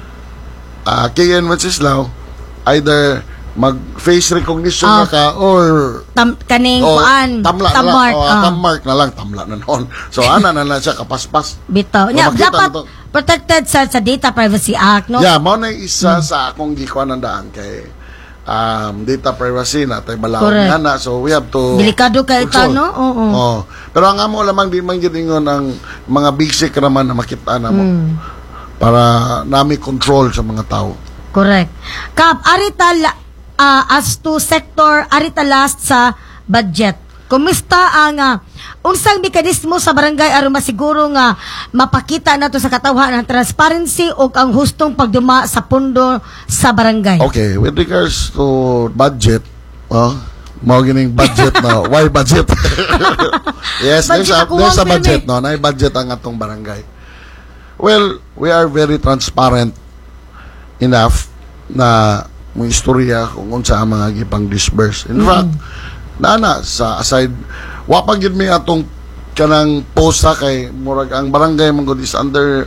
uh, K N Wenceslao either mag face recognition Ah. na ka or tam, kaning oh, kuan, tamla na lang. tabmark. Oh, ah. tammark na lang, tamla na noon. So, ana na lang siya kapaspas. Bitaw. So, Nya, makita dapat na to. protected sa sa Data Privacy Act, no? Yeah, mao na isa sa akong gikuan ng daan kay um, data privacy na tay balaod Correct. na so we have to Delikado ka ito, control. no? Oo. Oh. Pero ang amo lamang di man gyud ingon ang mga basic raman na makita na mo Mm. para nami control sa mga tao. Correct. Kap, arita la- ah, as to sector, arita last sa budget. Kumusta ang ah, unsang mekanismo sa barangay aron masiguro nga mapakita nato sa katawhan ang transparency o ang hustong pagduma sa pundo sa barangay? Okay, with regards to budget, oh, mao gining budget na why budget? Yes, Budget there's a, ako, there's a ang budget pirmi. no, na budget ang atong barangay. Well, we are very transparent enough na mo istorya kung unsa ang mga gipang disburse. In fact, nana sa aside wa pa gyud mi atong kanang post sa kay murag ang barangay man gud is under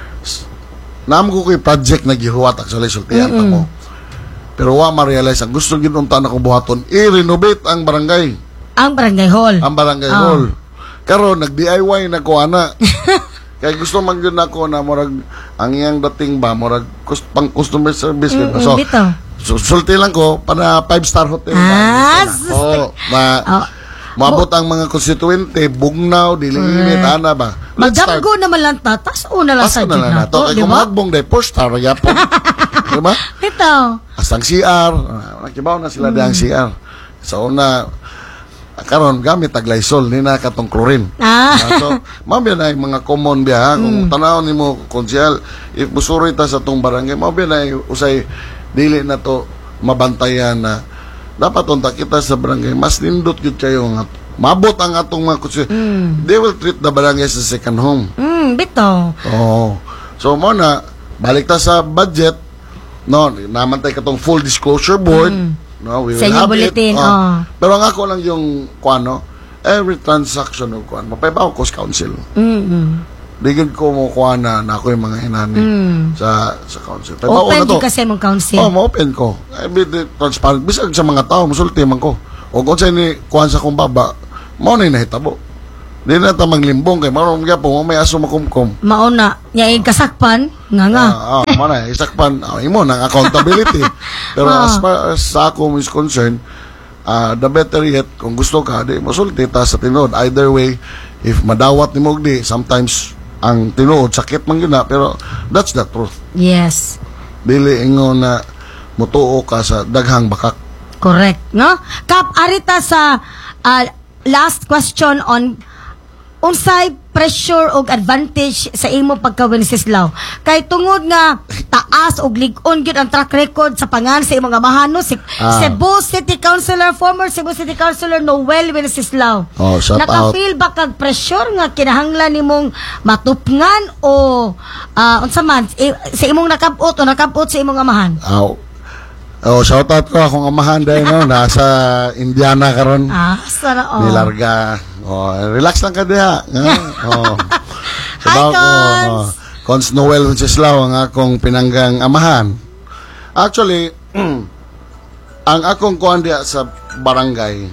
nam ko koy project na gihuwat actually sultihan ta mo. Pero wa ma-realize ang gusto gyud unta na ko buhaton i-renovate ang barangay, Ang barangay hall. ang barangay Ah. hall. Karon nag-D I Y na ko ana. Kaya gusto man gyud nako na murag ang iyang dating ba murag kus- pang customer service gyud. Mm-mm, So bitaw. so, sulti lang ko para five star hotel Ah, na. Oh, ma Oh. maabot ang mga konstituente bugnaw dili init ana ba. Let's start. Magdamgo naman lang ta, tas una lang sa Pasok na lang nato. Kay di kung ba? magbong day four star gyapon. Di ba? Bitaw. Asang C R, ah, nakibaw na sila dihang C R. Sa una, karon gamit tag Lysol ni na katong chlorine. Ah. Ah, so, mao biya na yung mga common biya ha? Kung tanaw nimo konsyal, if busuri ta sa tong barangay, mao biya na yung usay dili na to mabantayan na dapat unta kita sa barangay mas nindot gyud kayo nga mabot ang atong mga konsyal. They will treat the barangay as a second home. Mm, bitaw. Oh. So mo na balik ta sa budget. No, namantay katong full disclosure board. No, we Sa will inyong have bulletin, it. Oh. oh. Pero ang ako lang yung kuano, every transaction of kuan, mapaybaw ko sa council. Mm. Digid ko mo kuan na na ako yung mga inani sa sa council. Paybaw Open na to. di kasi mong council. Oh, ma-open ko. I be the transparent. Bisag sa mga tao, musulti man ko. O kung sa ni kuhan sa kong baba, mao na nahitabo. Di na ta manglimbong kay maron mga po may aso makumkum. Mauna, nya kasakpan, nga nga. Ah, ah, mo na isakpan ah, imo nang accountability. Pero Ah. as far as sa ako is concerned, ah, the better yet kung gusto ka di mosulti ta sa tinuod. Either way, if madawat nimo di, sometimes ang tinuod sakit man gyud na, pero that's the truth. Yes. Dili ingon na mutuo ka sa daghang bakak. Correct, no? Kap, arita sa ah, last question on unsay pressure og advantage sa imo pagka-Wenceslao. Kay tungod nga taas og lig-on gyud ang track record sa pangan sa imong amahan no si Ah. Cebu City Councilor, former Cebu City Councilor Noel Wenceslao. Oh, shout out. Naka-feel ba kag pressure nga kinahanglan nimong matupngan o ah, unsa man i- sa imong nakabot o nakabot sa imong amahan? Aw. Oh, shout out ko akong amahan dahil no, nasa Indiana karon. Ah, sana oh. Nilarga. Oh, relax lang ka diha. Ah, oh. Hi, Sabaw ko, Cons! oh, Cons Noel Wenceslao ang akong pinanggang amahan. Actually, ang akong kuan diha sa barangay,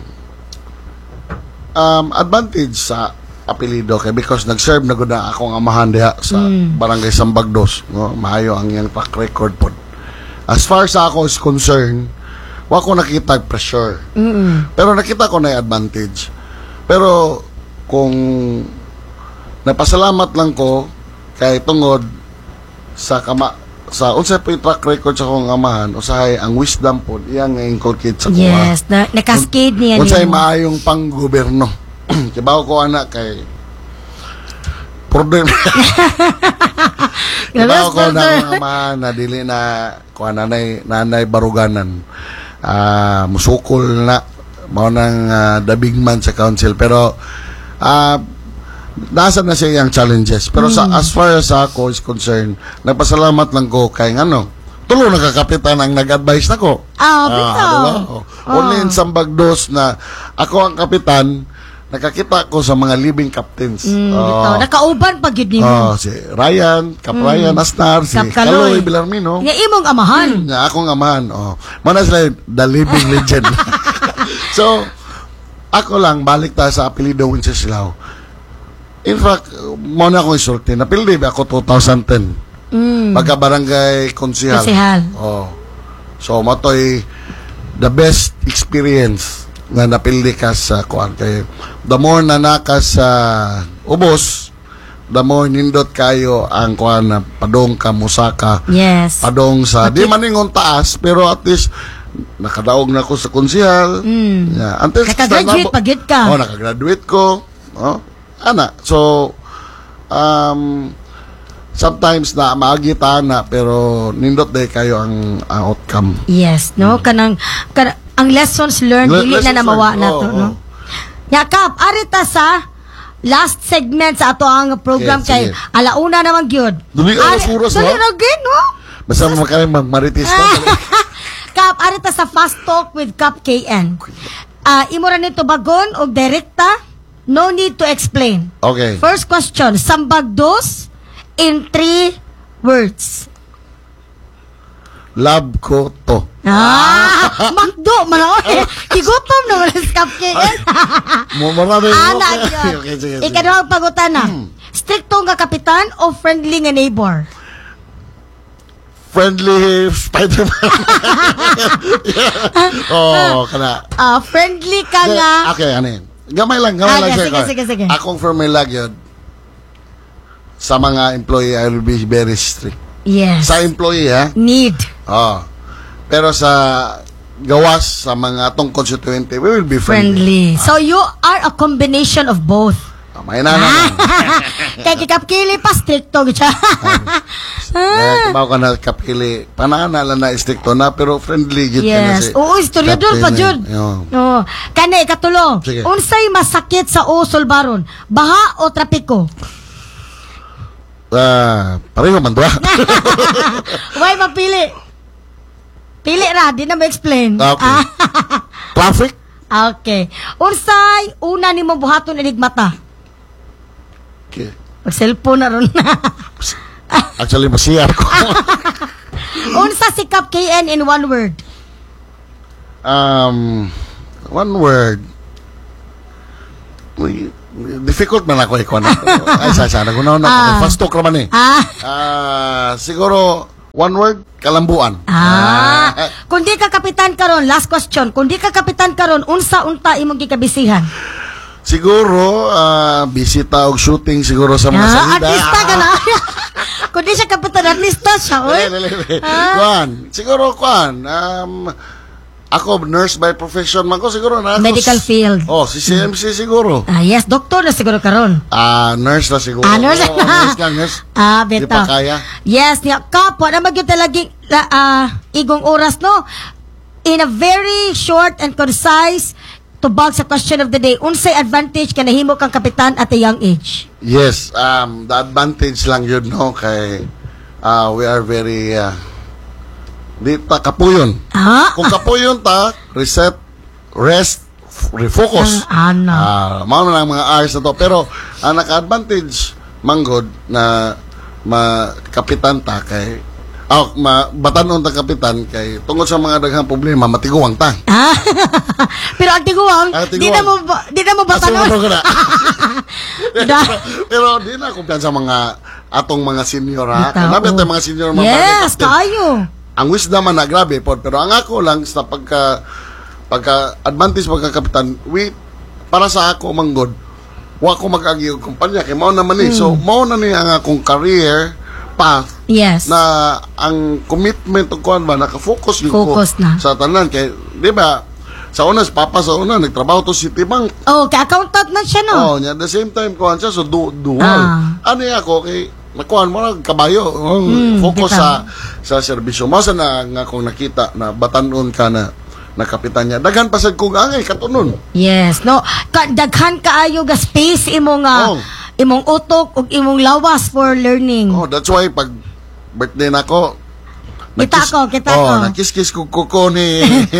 um, advantage sa apelido kay because nag-serve na gud na akong amahan diha sa barangay Sambagdos. No? Maayo ang iyang track record pod. As far sa ako is concerned, wa ko nakita pressure. Pero nakita ko na yung advantage. Pero kung napasalamat lang ko kay tungod sa kama sa unsay po yung track record sa akong amahan, usahay ang wisdom po iyang inculcate sa kuha. Yes, na, na-cascade niya Unsay nimo. maayong panggoberno. Kibaw ko anak kay problem. Kibaw ko na mga amahan na dili na kuha nanay nanay baruganan. Ah, musukol na mao nang uh, the big man sa council, pero ah nasa na siya yung challenges, pero sa as far as ako is concerned, nagpasalamat lang ko kay ano tulo nagkakapitan ang nag-advise nako. Ah, bitaw. diba? Oh. Only in Sambagdos na ako ang kapitan, nakakita ko sa mga living captains. Mm, Oh. bitaw. Nakauban pag yun nimo. Oh, si Ryan, Kap Ryan Asnar, si Kap Kaloy. Kaloy Bilarmino. Nga imong amahan. Nga akong amahan. Oh. Mana sila the living legend. So, ako lang, balik tayo sa apelido Wenceslao. In fact, muna akong isulti. Napildi ba ako two thousand ten? Mm. Pagka barangay konsihal. Konsihal. Oh. So, matoy the best experience na napildi ka sa kuan kay the more na naka sa ubos, the more nindot kayo ang kuan na padong ka musaka. Yes. Padong sa di man ingon taas pero at least nakadaog na ako sa konsihal. Mm. Yeah, until Nakagraduate pag yun ka. Oh, nakagraduate ko. Oh, ana. So um sometimes na maagita na pero nindot day kayo ang, ang outcome. Yes, no? Kanang, kanang ang lessons learned, Le- dili na lessons namawa learned. na Oo, to, oo. no? Yakap, arita sa last segment sa ato ang program Okay, kay sige. alauna naman gyud. Dili ka Ari- oras, dali no? ra gyud, no? Basta mo kami magmaritis ko. Kap, arita sa Fast Talk with Kap K N. Ah, imo ra nito bagon og direkta, no need to explain. Okay. First question, Sambagdos in three words. Love ko to. Ah, Makdo, manaw. Kigutom na wala sa Kap K N. Mo marami. Ana, Okay, okay, sige. sige. Ikaduhang pangutana. Stricto nga kapitan o friendly nga neighbor? Friendly Spider-Man. Oh, kana. Ah, friendly ka nga. Okay, ano yun? Gamay lang, gamay Ah, lang. sige, sir. sige, sige. Akong formula yun, sa mga employee, I will be very strict. Yes. Sa employee, ha? Need. Oh. Pero sa gawas, sa mga atong constituente, we will be friendly. Friendly. So you are a combination of both. Oh, may na naman. Kay kikapkili pa, stricto siya. Kaya kibaw ka na kapili. Pananala na istikto na, pero friendly gid ka na Yes. si Oo, historiador pa, Captain, Jud. eh. Yun. Oo. Kani, katulong. Sige. Unsay masakit sa usol baron? Baha o trapiko? Ah, pareho man doa. Why mapili? Pili ra, di na ma-explain. Okay. Traffic? Okay. Unsay una nimo buhaton inig mata? Okay. Pag cellphone na ron. Actually, masiyar ko. Unsa si Kap K N in one word? um, one word. Uy, difficult man ako ikaw na. Ay, sa sana. Kung na Ah. fast talk naman eh. Ah. Ah, siguro, one word, kalambuan. Ah. Kung di ka kapitan karon, last question. Kung di ka kapitan karon, unsa unta imong gikabisihan? Siguro, ah, bisita og shooting siguro sa mga Ah, salida. artista ka na. Kung di siya kapitan, artista siya, oy. Dali, dali, dali. Ah. Kuan, siguro kuan, um, ako nurse by profession man ko siguro na ako- Medical field. Oh, si C M C siguro. Ah, yes, doktor na siguro karon. Ah, nurse na siguro. Ah, nurse. Oo, nurse lang, nurse. Ah, Di beto. pa kaya. Yes, niya kapwa na magyud talagi la- ah, igong oras no. In a very short and concise tubag sa question of the day, unsay advantage ka nahimo kang kapitan at a young age? Yes, um, the advantage lang yun, no, kay uh, we are very, uh, di ta kapuyon. Ah, Kung kapuyon ta, reset, rest, f- refocus. Ah, ano. Ah, mao na lang mga hours na to. Pero, ang naka-advantage, manggod, na makapitan ta kay, oh, ma, batanon ta kapitan kay, tungkol sa mga daghang problema, matiguang ta. ah. Pero ang tiguang, Ah, di tiguang. na mo ba- di na mo Ah, batanon. sumuro ko na. Da- pero, pero di na kumpiyan sa mga atong mga senior ha. Bitaw. Kanabi atong mga senior mga Yes, bagay, kayo. ang wisdom man na grabe po, pero ang ako lang sa pagka pagka advantage pagka kapitan, we para sa ako manggod, wa ko mag-agi og kumpanya kay mao naman ni. So mao na ni ang akong career path Yes. na ang commitment og kuan ba naka-focus yung Focus ko na. sa tanan kay di ba sa una sa papa sa una nagtrabaho to Citibank. Oh, ka-accountant na siya, no? Oh, nya at the same time kuan siya so du dual. Ah. Ano ya ako kay nakuan mo na kabayo, oh, Mm, focus bitaw. sa sa serbisyo. Mo sa na nga kung nakita na batanon ka na na kapitan niya. Daghan pa sad kog angay katunon. Yes, no. Ka- daghan kaayo ga space imong ah, Oh. imong utok ug imong lawas for learning. Oh, that's why pag birthday nako Kita ko, kita oh, ko. nakis-kis ko kuko ni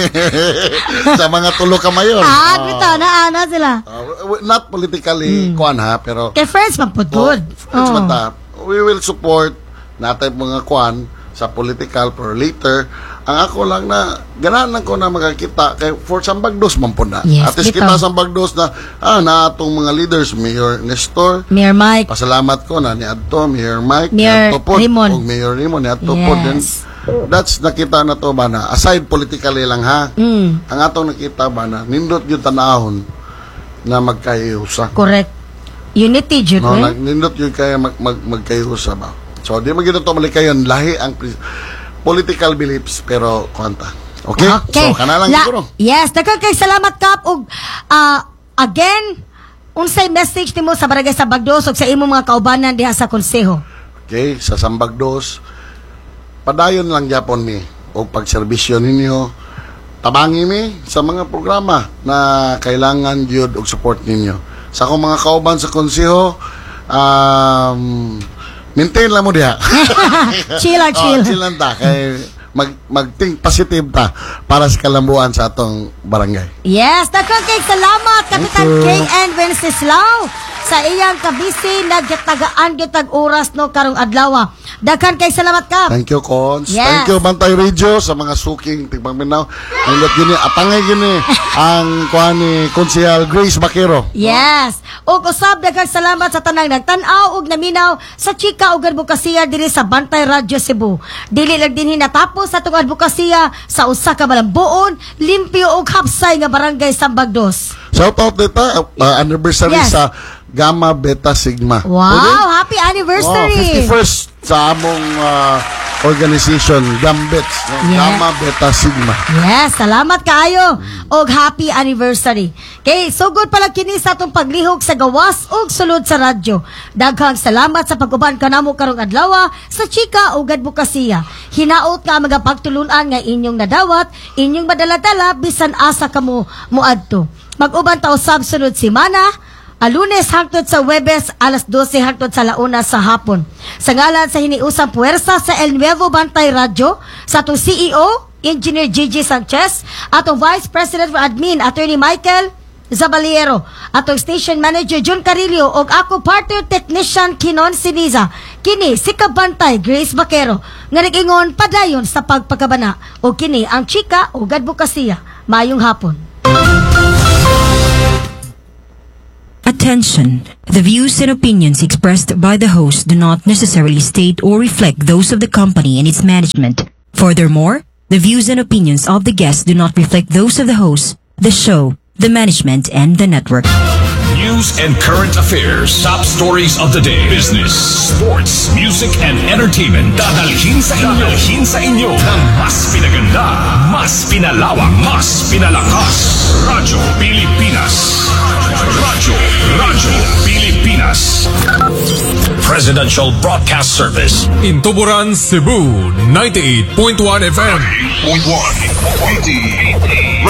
sa mga tulo ka mayon. Ah, Oh. bitaw na ana sila. Uh, not politically kuan ha, pero Kay friends man pud Oh, good. friends Oh. man ta, we will support natin mga kwan sa political for later. Ang ako lang na ganahan ko na makakita kay for Sambagdos man po na. Yes, At least bitaw. kita Sambagdos na ah, na atong mga leaders, Mayor Nestor. Mayor Mike. Pasalamat ko na ni Adto, Mayor Mike, Mayor ni Adto po, Raymond. o Mayor Raymond, ni Adto Yes. po. Then, that's nakita na to ba na, aside politically lang ha, Mm, ang atong nakita ba na, nindot yung tanahon na magkahiusa. correct. Unity jud No, eh. nag nindot yun kaya mag, mag, magkahiusa ba. So, di magiging to malikayon, lahi ang pri- political beliefs, pero kwanta. Okay? So, kana lang La- siguro. Yes, daghan kay salamat kap ug ah, again unsay message nimo sa barangay sa Bagdos ug sa imong mga kaubanan diha sa konseho. Okay, sa Sambagdos, padayon lang yapon mi o pagserbisyo ninyo. Tabangi mi sa mga programa na kailangan gyud og support ninyo. Sa akong mga kauban sa konseho, um, maintain lang mo diha. Chill lang, chill. Oh, chill lang ta. Kay mag, mag-think positive ta para sa kalambuan sa atong barangay. Yes, daghan kay salamat Kapitan K N Wenceslao sa iyang kabisi nagtagaan gyud tag oras no karong adlaw. Daghan kay salamat kap. Thank you, Cons. Yes. Thank you, Bantay Radio, sa mga suking tigpangminaw. Nindot gini, atangay gini ang kuha ni Konsehal Grace Baquero. Yes. Ug usab daghan salamat sa tanang nagtan-aw ug naminaw sa chika ug advokasya diri sa Bantay Radio Cebu. Dili lang dinhi natapos atong advokasya sa usa ka balambuon, limpyo ug hapsay nga barangay Sambagdos. Shout out dita, uh, anniversary Yes. sa Gamma Beta Sigma. Wow, Pwede? happy Oh, anniversary. fifty-first sa among uh, organization, Gambits. No? Yeah. Gamma Beta Sigma. Yes, salamat kaayo og happy anniversary. Kay sugod pala kini sa atong paglihok sa gawas ug sulod sa radyo. Daghang salamat sa pag-uban kanamo karong adlaw sa chika ug advokasya. Hinaot nga mga pagtulunan nga inyong nadawat, inyong madala-dala bisan asa kamo moadto. Mag-uban ta usab sunod semana. A Lunes hangtod sa Huwebes, alas dose hangtod sa launa sa hapon. Sa ngalan sa hiniusang puwersa sa El Nuevo Bantay Radio, sa atong C E O, Engineer Gigi Sanchez, atong Vice President for Admin, Attorney Michael Zabaliero, atong Station Manager Jun Carillo, og ako partner technician Kinon Siniza, kini si Kabantay Grace Baquero, nga nag-ingon padayon sa pagpagkabana, o kini ang chika o advokasya. Mayong hapon. Attention! The views and opinions expressed by the host do not necessarily state or reflect those of the company and its management. Furthermore, the views and opinions of the guests do not reflect those of the host, the show, the management, and the network. News and current affairs, top stories of the day, business, sports, music, and entertainment. Dadalhin sa inyo, dadalhin sa inyo ng mas pinaganda, mas pinalawak, mas pinalakas. Radyo Pilipinas. Radyo, Radyo Pilipinas. Presidential Broadcast Service. In Tuburan, Cebu, ninety-eight point one F M. ninety-eight point one.